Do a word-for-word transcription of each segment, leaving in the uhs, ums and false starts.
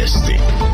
Vijesti.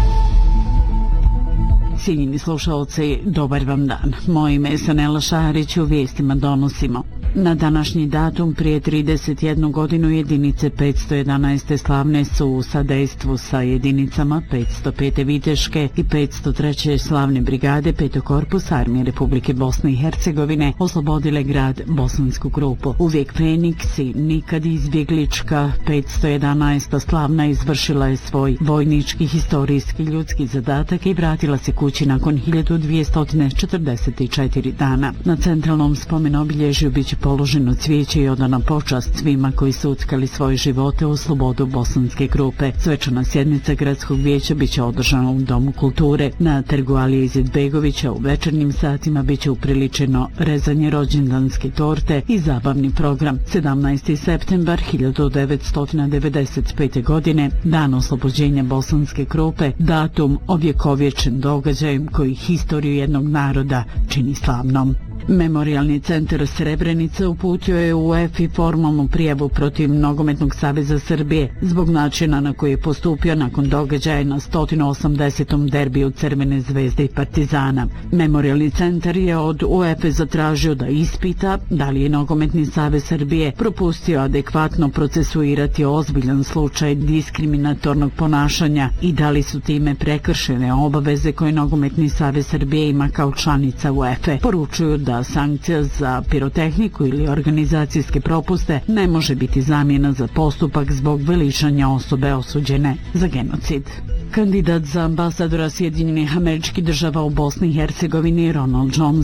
Cijenjeni slušalci, dobar vam dan. Moje ime je Sanela Šarić, u vijestima donosimo. Na današnji datum prije trideset jednu godinu jedinice petsto jedanaeste slavne su u sadejstvu sa jedinicama petsto pete viteške i petsto treće slavne brigade petog korpusa Armije Republike Bosne i Hercegovine oslobodile grad Bosansku Krupu. Uvijek Feniks i nikad izbjeglička petsto jedanaesta slavna izvršila je svoj vojnički, historijski, ljudski zadatak i vratila se kući nakon hiljadu dvjesto četrdeset četiri dana. Na centralnom spomen obilježju biće položeno cvijeće i odana počast svima koji su utkali svoje živote u slobodu Bosanske Krupe. Svečana sjednica gradskog vijeća biće održana u Domu kulture. Na trgu Alije Izetbegovića u večernjim satima biće upriličeno rezanje rođendanske torte i zabavni program. sedamnaesti septembar hiljadu devetsto devedeset pete. godine, dan oslobođenja Bosanske Krupe, datum ovjekovječen događajem koji historiju jednog naroda čini slavnom. Memorijalni centar Srebrenica uputio je u UEFA formalnu prijavu protiv Nogometnog saveza Srbije zbog načina na koji je postupio nakon događaja na sto osamdesetom derbiju Crvene zvezde i Partizana. Memorijalni centar je od UEFA zatražio da ispita da li je Nogometni savez Srbije propustio adekvatno procesuirati ozbiljan slučaj diskriminatornog ponašanja i da li su time prekršene obaveze koje Nogometni savez Srbije ima kao članica UEFA. Poručuju da sankcija za pirotehniku ili organizacijske propuste ne može biti zamjena za postupak zbog veličanja osobe osuđene za genocid. Kandidat za ambasadora Sjedinjenih Američkih Država u Bosni i Hercegovini Ronald Jones